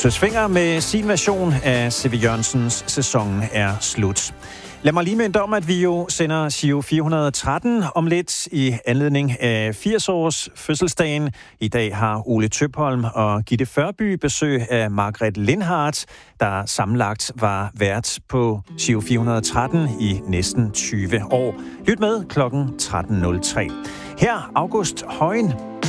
Søs Fenger med sin version af C.V. Jørgensens Sæsonen er slut. Lad mig lige minde om, at vi jo sender Giro 413 om lidt i anledning af 80-års fødselsdagen. I dag har Ole Tøpholm og Gitte Førby besøg af Margrethe Lindhardt, der sammenlagt var vært på Giro 413 i næsten 20 år. Lyt med klokken 13.03. Her August Højen.